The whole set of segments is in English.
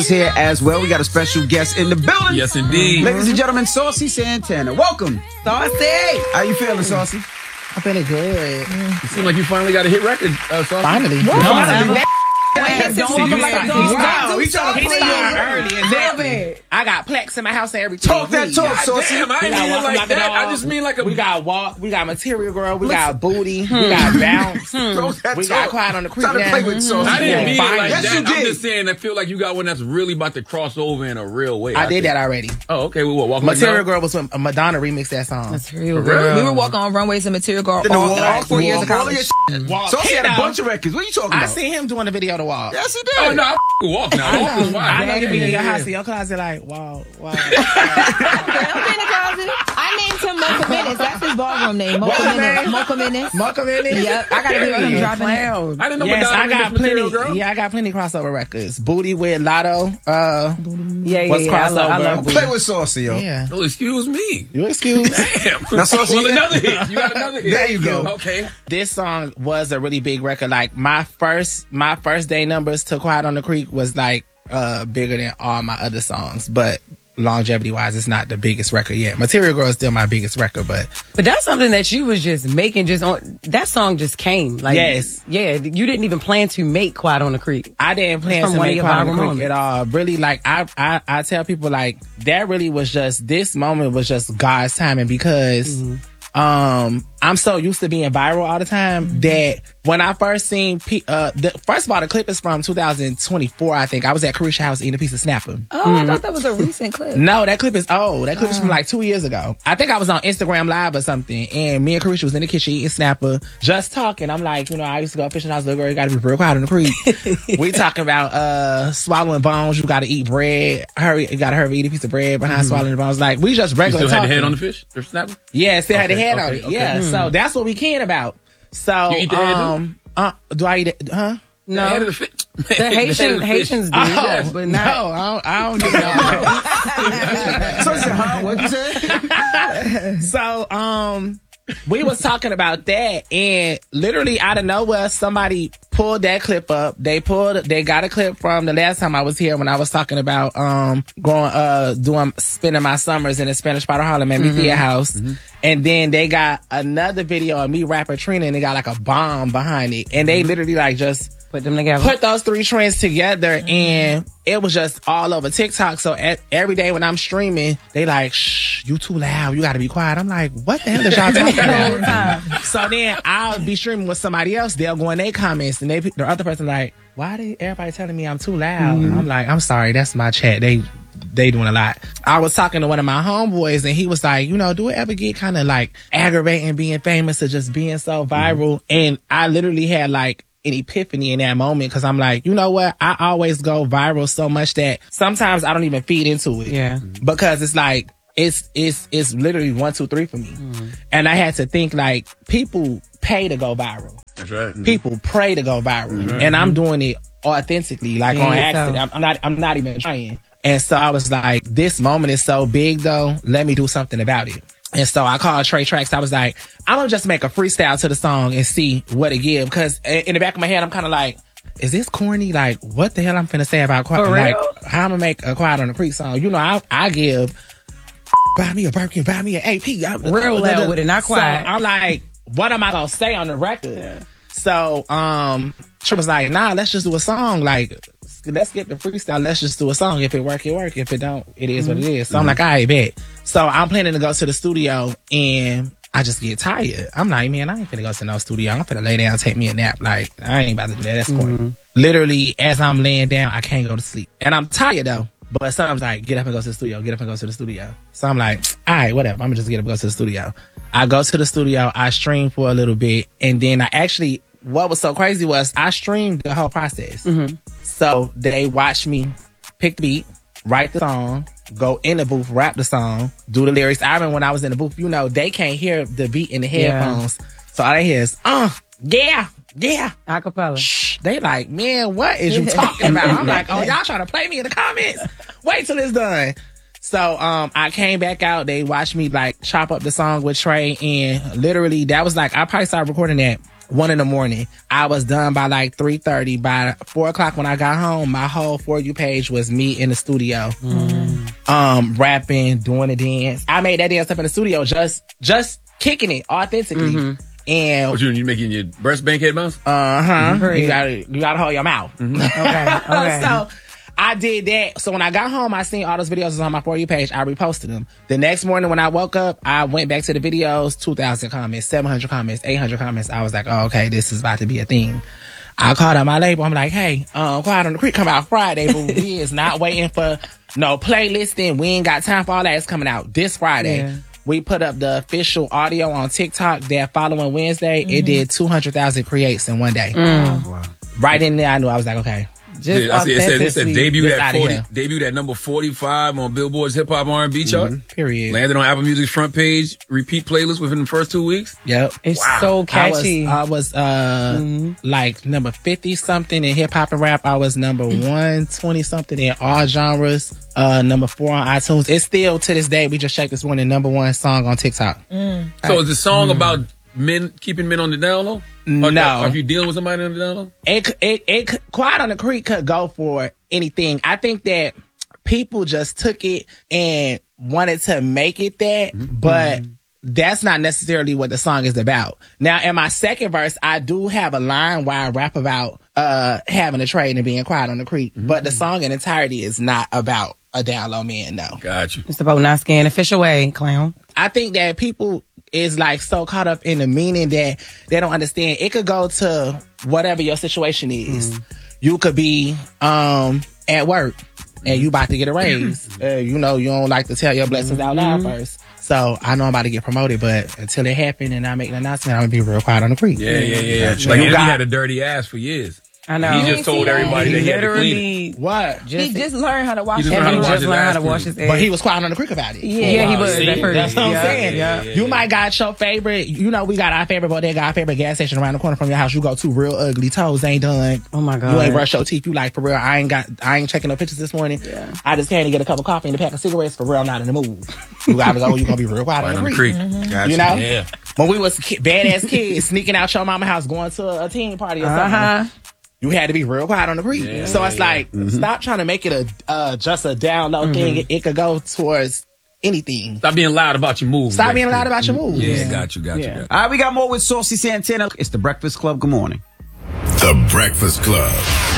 here as well. We got a special guest in the building. Yes, indeed. Ladies and gentlemen, Saucy Santana. Welcome. Saucy. How you feeling, Saucy? I'm feeling good. You seem like you finally got a hit record, Saucy. Finally. He started early. I got Plex in my house and everything. Talk that talk, Saucy. Damn, I ain't mean like that. I just mean like a... We got Walk. We got Material Girl. We got Booty. We got Bounce. We got Quiet on the Creek. Try to play with Saucy. I didn't mean it like Yes, that. you did. I'm just saying I feel like you got one that's really about to cross over in a real way. I did that already. Oh, okay. Well, what? Material Girl was when Madonna remixed that song. Material Girl. We were walking on runways in Material Girl all 4 years of college. Saucy had a bunch of records. What are you talking about? I seen him doing the video to Walk. Yes, he did. Oh, no, I Walk now. Walk is wild. I know you be in your house, in your closet, like, wow. I'm in the closet. I named him Mocha Menace. That's his ballroom name. Mocha Menace. Mocha Menace. Mocha Menace? Yep. I gotta be with him dropping it. I didn't know Yes, Madonna I got remixed Material plenty. Girl. Yeah, I got plenty crossover records. Booty with Lotto. Yeah. What's crossover? I love Play with Saucy, yo. Yeah. Oh, excuse me. You excuse. Damn. Now, Saucy, Well, another hit. You got another hit. There you go. Okay. This song was a really big record. Like my first day numbers to Quiet on the Creek was like bigger than all my other songs, but longevity wise, it's not the biggest record yet. Material Girl is still my biggest record, but that's something that you was just making just on that song just came. Like yes. Yeah, you didn't even plan to make Quiet on the Creek. I didn't plan From to one of make your Quiet on the viral Creek moments. at all. Really, like I tell people like that really was just this moment was just God's timing because I'm so used to being viral all the time that when I first seen first of all, the clip is from 2024, I think. I was at Carisha House eating a piece of snapper. Oh, I thought that was a recent clip. No, that clip is old. That clip is from like 2 years ago. I think I was on Instagram Live or something, and me and Carisha was in the kitchen eating snapper, just talking. I'm like, I used to go fishing. I was like, girl, you gotta be real quiet on the creek. We talking about swallowing bones. You gotta eat bread. You gotta hurry eat a piece of bread behind swallowing the bones. Like, we just You regular still had talking. the head on the fish? Or snapper? Yeah, still had the head on okay, it. okay. Yeah, so that's what we can about. So, You eat the head do I eat it? Huh? The head of the fish. The Haitians do, yes, but not. No, I don't do that. Saucy, huh? What'd you say? So, we was talking about that, and literally out of nowhere, somebody pulled that clip up. They got a clip from the last time I was here when I was talking about spending my summers in the Spanish part of Harlem at Media House. And then they got another video of me rapper Trina, and they got like a bomb behind it, and they literally like just Put them together. put those three trends together, and it was just all over TikTok. So every day when I'm streaming, they like, shh, you too loud. You got to be quiet. I'm like, what the hell is y'all talking about? So then I'll be streaming with somebody else. They'll go in their comments, and the other person like, why did everybody telling me I'm too loud? And I'm like, I'm sorry. That's my chat. They doing a lot. I was talking to one of my homeboys, and he was like, do it ever get kind of like aggravating being famous or just being so viral? And I literally had like an epiphany in that moment, because I'm like, you know what? I always go viral so much that sometimes I don't even feed into it. Yeah. Because it's like, it's literally 1, 2, 3 for me. And I had to think like, people pay to go viral. That's right. People pray to go viral. And I'm doing it authentically, like on accident. I'm not even trying. And so I was like, this moment is so big though, let me do something about it. And so I called Trey Tracks. I was like, I'm gonna just make a freestyle to the song and see what it give. Because in the back of my head, I'm kind of like, is this corny? Like, what the hell I'm finna say about Quiet? Like, how I'm gonna make a Quiet on the Creek song? I give, buy me a Birkin, buy me an AP. Real loud with it, not quiet. So I'm like, what am I gonna say on the record? Yeah. So, Trey was like, nah, let's just do a song. Like, let's get the freestyle. Let's just do a song. If it work, it work. If it don't, it is what it is. So I'm like, all right, bet. So I'm planning to go to the studio, and I just get tired. I'm like, man, I ain't finna go to no studio. I'm finna lay down, take me a nap. Like, I ain't about to do that. That's corny. Literally, as I'm laying down, I can't go to sleep. And I'm tired though. But sometimes like, get up and go to the studio. Get up and go to the studio. So I'm like, all right, whatever. I'm gonna just get up and go to the studio. I go to the studio. I stream for a little bit, and then what was so crazy was I streamed the whole process. So they watched me pick the beat, write the song, go in the booth, rap the song, do the lyrics. I remember when I was in the booth, they can't hear the beat in the headphones. So all they hear is, yeah. Acapella. Shh. They like, man, what is you talking about? I'm like, oh, y'all trying to play me in the comments. Wait till it's done. So I came back out. They watched me like chop up the song with Trey, and literally that was like, I probably started recording that 1 a.m. I was done by like 3:30. By 4 o'clock when I got home, my whole For You page was me in the studio, rapping, doing a dance. I made that dance up in the studio, just kicking it authentically. And What you making your breast bank head bounce? you gotta hold your mouth. Okay. So I did that. So when I got home, I seen all those videos on my For You page. I reposted them. The next morning when I woke up, I went back to the videos, 2,000 comments, 700 comments, 800 comments. I was like, oh, okay, this is about to be a thing. I called up my label. I'm like, hey, Quiet on the Creek come out Friday, but we is not waiting for no playlisting. We ain't got time for all that. It's coming out this Friday. Yeah. We put up the official audio on TikTok that following Wednesday. It did 200,000 creates in one day. Wow. Right in there, I knew. I was like, okay. Just Yeah, I see it said debuted Just outta here. debuted at number 45 on Billboard's Hip Hop R&B chart. Period. Landed on Apple Music's front page repeat playlist within the first 2 weeks. Yep. It's so catchy. I was like number 50 something in hip hop and rap. I was number 120 something in all genres. Number 4 on iTunes. It's still to this day. We just checked this morning, number 1 song on TikTok. So is the song about men keeping men on the down low? No. Or if you dealing with somebody on the down low? It Quiet on the Creek could go for anything. I think that people just took it and wanted to make it that, but that's not necessarily what the song is about. Now, in my second verse, I do have a line where I rap about having a trade and being quiet on the creek, but the song in entirety is not about a down low man, no. Got you. It's about not scaring the fish away, clown. I think that people is like so caught up in the meaning that they don't understand. It could go to whatever your situation is. You could be at work and you about to get a raise. You know, you don't like to tell your blessings out loud first. So I know I'm about to get promoted, but until it happened and I make an announcement, I'm gonna be real quiet on the creek. Yeah. Gotcha. Like, You he got- had a dirty ass for years. I know. He just told everybody that he had to clean it. literally What? He just learned how to wash He just his learned how to he wash just his learned how ass to wash clean. his But ass. he was quiet on the creek about it. Yeah, he was See? at first. That's what I'm Yeah. saying. Yeah. You might got your favorite, you know, we got our favorite bodega, our favorite gas station around the corner from your house. You go to real ugly, toes ain't done. Oh my God. You ain't brush your teeth. You like, for real, I ain't checking no pictures this morning. Yeah. I just came to get a cup of coffee and a pack of cigarettes. For real, I'm not in the mood. You gotta go, you gonna be real quiet Right on the creek. Gotcha. You know? Yeah. When we was badass kids sneaking out your mama house going to a teen party or something. You had to be real quiet on the creek. Yeah, so it's like, stop trying to make it a just a down low thing. It could go towards anything. Stop being loud about your moves. Stop being loud about your moves. Yeah, got you. Yeah. All right, we got more with Saucy Santana. It's the Breakfast Club. Good morning. The Breakfast Club.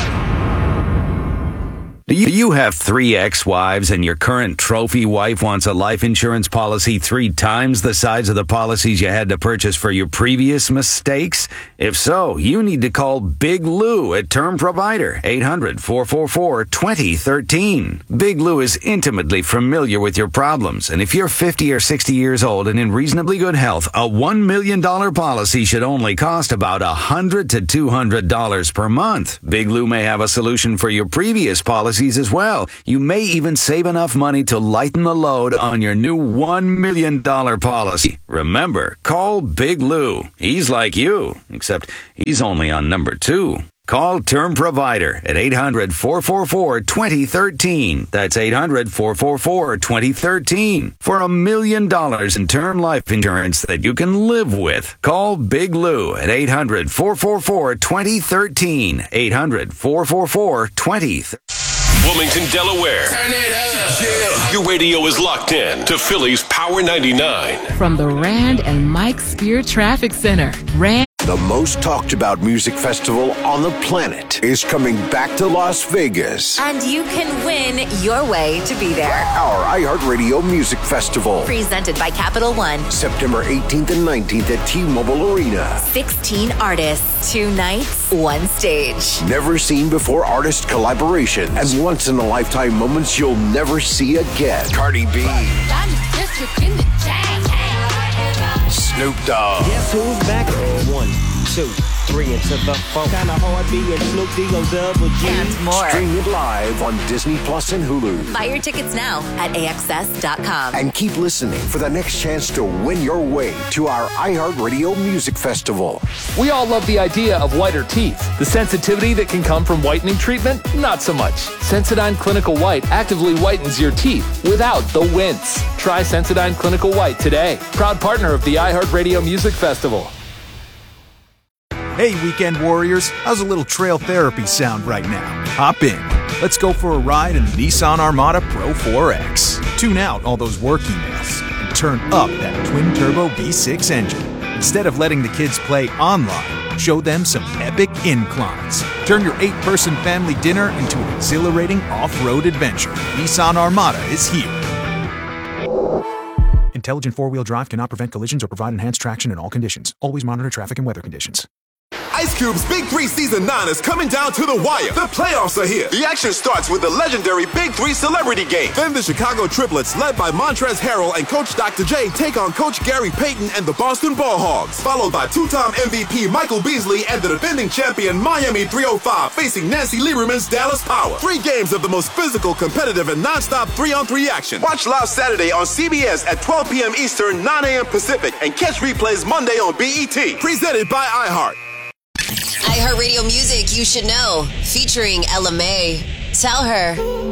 Do you have 3 ex-wives and your current trophy wife wants a life insurance policy 3 times the size of the policies you had to purchase for your previous mistakes? If so, you need to call Big Lou at Term Provider, 800-444-2013. Big Lou is intimately familiar with your problems, and if you're 50 or 60 years old and in reasonably good health, a $1 million policy should only cost about $100 to $200 per month. Big Lou may have a solution for your previous policies as well. You may even save enough money to lighten the load on your new $1 million policy. Remember, call Big Lou. He's like you, except he's only on number 2. Call Term Provider at 800-444-2013. That's 800-444-2013 for $1 million in term life insurance that you can live with. Call Big Lou at 800-444-2013. 800-444-2013. Wilmington, Delaware. Your radio is locked in to Philly's Power 99. From the Rand and Mike Spear Traffic Center, Rand. The most talked about music festival on the planet is coming back to Las Vegas. And you can win your way to be there. Our iHeartRadio Music Festival. Presented by Capital One. September 18th and 19th at T-Mobile Arena. 16 artists, 2 nights, 1 stage. Never seen before artist collaborations and once in a lifetime moments you'll never see again. Cardi B. Snoop Dogg. Guess who's back? 1, 2, 3 into the 4. Kinda hard being Snoop D-O double G. And more. Stream it live on Disney Plus and Hulu. Buy your tickets now at AXS.com. And keep listening for the next chance to win your way to our iHeartRadio Music Festival. We all love the idea of whiter teeth. The sensitivity that can come from whitening treatment? Not so much. Sensodyne Clinical White actively whitens your teeth without the wince. Try Sensodyne Clinical White today. Proud partner of the iHeartRadio Music Festival. Hey, weekend warriors, how's a little trail therapy sound right now? Hop in. Let's go for a ride in the Nissan Armada Pro 4X. Tune out all those work emails and turn up that twin-turbo V6 engine. Instead of letting the kids play online, show them some epic inclines. Turn your 8-person family dinner into an exhilarating off-road adventure. Nissan Armada is here. Intelligent four-wheel drive cannot prevent collisions or provide enhanced traction in all conditions. Always monitor traffic and weather conditions. Ice Cube's Big 3 Season 9 is coming down to the wire. The playoffs are here. The action starts with the legendary Big 3 Celebrity Game. Then the Chicago Triplets, led by Montrezl Harrell and Coach Dr. J, take on Coach Gary Payton and the Boston Ball Hogs. Followed by two-time MVP Michael Beasley and the defending champion Miami 305 facing Nancy Lieberman's Dallas Power. 3 games of the most physical, competitive, and non-stop 3-on-3 action. Watch live Saturday on CBS at 12 p.m. Eastern, 9 a.m. Pacific, and catch replays Monday on BET. Presented by iHeart. iHeartRadio Music You Should Know, featuring Ella Mai. Tell her.